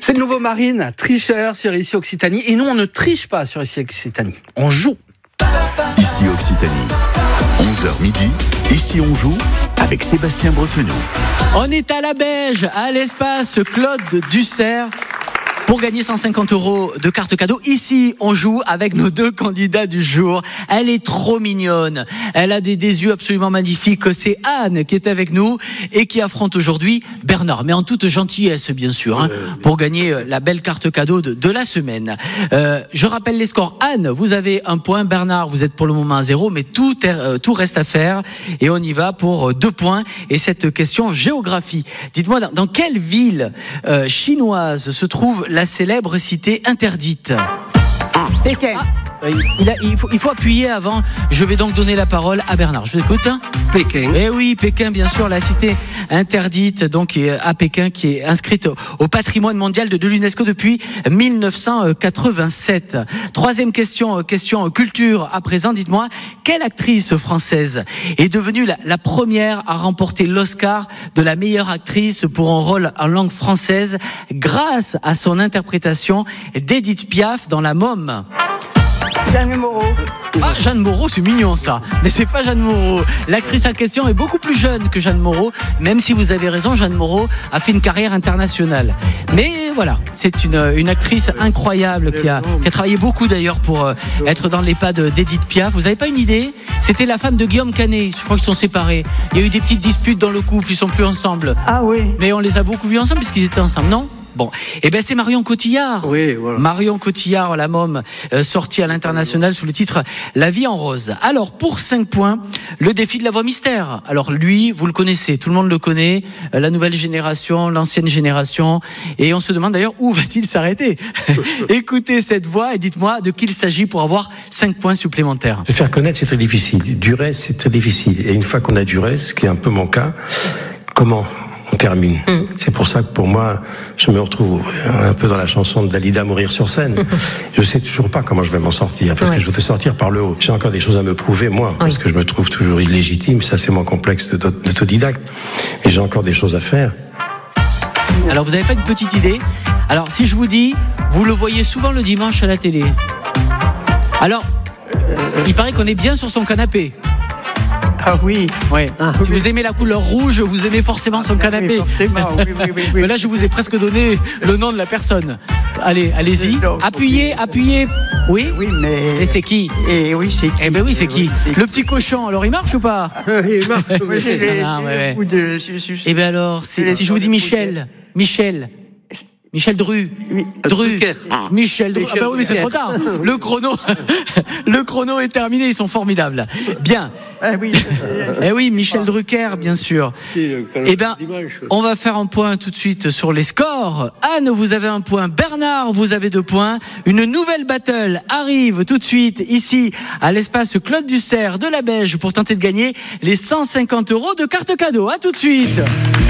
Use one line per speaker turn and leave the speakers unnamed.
C'est le nouveau Marine, tricheur sur Ici Occitanie. Et nous, on ne triche pas sur Ici Occitanie. On joue.
Ici Occitanie, 11h midi. Ici on joue avec Sébastien Bretonneau.
On est à la Beige, à l'espace Claude Dussert, pour gagner 150 € de carte cadeau. Ici, on joue avec nos deux candidats du jour. Elle est trop mignonne. Elle a des yeux absolument magnifiques. C'est Anne qui est avec nous et qui affronte aujourd'hui Bernard. Mais en toute gentillesse, bien sûr, pour gagner la belle carte cadeau de la semaine. Je rappelle les scores. Anne, vous avez 1 point. Bernard, vous êtes pour le moment à 0, mais tout reste à faire. Et on y va pour 2 points. Et cette question géographie. Dites-moi, dans quelle ville chinoise se trouve la célèbre cité interdite?
Pékin.
Il faut appuyer avant. Je vais donc donner la parole à Bernard. Je vous écoute.
Pékin.
Eh oui, Pékin, bien sûr, la cité interdite, donc à Pékin, qui est inscrite au patrimoine mondial de l'UNESCO depuis 1987. Troisième question culture à présent. Dites-moi, quelle actrice française est devenue la première à remporter l'Oscar de la meilleure actrice pour un rôle en langue française grâce à son interprétation d'Édith Piaf dans La Môme?
Jeanne Moreau.
Ah, Jeanne Moreau, c'est mignon ça. Mais c'est pas Jeanne Moreau. L'actrice en question est beaucoup plus jeune que Jeanne Moreau. Même si vous avez raison, Jeanne Moreau a fait une carrière internationale. Mais voilà, c'est une actrice incroyable qui a travaillé beaucoup d'ailleurs pour être dans les pas d'Édith Piaf. Vous avez pas une idée? C'était la femme de Guillaume Canet. Je crois qu'ils sont séparés. Il y a eu des petites disputes dans le couple. Ils sont plus ensemble.
Ah oui.
Mais on les a beaucoup vus ensemble puisqu'ils étaient ensemble, non? Bon, eh ben c'est Marion Cotillard.
Oui, voilà.
Marion Cotillard, La Môme, sortie à l'international sous le titre La vie en rose. Alors, pour 5 points, le défi de la voix mystère. Alors lui, vous le connaissez, tout le monde le connaît, la nouvelle génération, l'ancienne génération, et on se demande d'ailleurs où va-t-il s'arrêter. Écoutez cette voix et dites-moi de qui il s'agit pour avoir 5 points supplémentaires.
Se faire connaître, c'est très difficile. Du reste, c'est très difficile. Et une fois qu'on a du reste, ce qui est un peu mon cas, comment on termine. C'est pour ça que pour moi, je me retrouve un peu dans la chanson de Dalida, Mourir sur scène. Je sais toujours pas comment je vais m'en sortir, parce que je veux sortir par le haut. J'ai encore des choses à me prouver, moi, parce que je me trouve toujours illégitime. Ça, c'est mon complexe d'autodidacte. Et j'ai encore des choses à faire.
Alors, vous n'avez pas une petite idée? Alors, si je vous dis, vous le voyez souvent le dimanche à la télé. Alors, il paraît qu'on est bien sur son canapé.
Ah oui.
Ouais. Si vous aimez la couleur rouge, vous aimez forcément son canapé.
Forcément, oui.
Mais là, je vous ai presque donné le nom de la personne. Allez-y. Appuyez. Oui.
Oui, mais.
Et c'est qui?
Et oui, c'est qui?
Eh ben oui, c'est qui? Le petit cochon. Alors, il marche ou pas?
Il marche.
Ouais. Eh ben alors, si je vous dis Michel Dru.
Drucker.
Michel Dru. Ah bah oui, mais c'est trop tard. Le chrono est terminé. Ils sont formidables. Bien.
Ah oui.
Eh oui, Michel Drucker, bien sûr. Eh ben, on va faire un point tout de suite sur les scores. Anne, vous avez 1 point. Bernard, vous avez 2 points. Une nouvelle battle arrive tout de suite ici à l'espace Claude Dussert de la Beige pour tenter de gagner les 150 € de carte cadeau. À tout de suite.